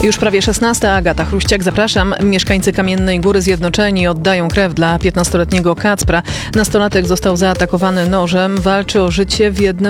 Już prawie 16. Agata Chruściak, zapraszam. Mieszkańcy Kamiennej Góry Zjednoczeni oddają krew dla 15-letniego Kacpra. Nastolatek został zaatakowany nożem, walczy o życie w jednym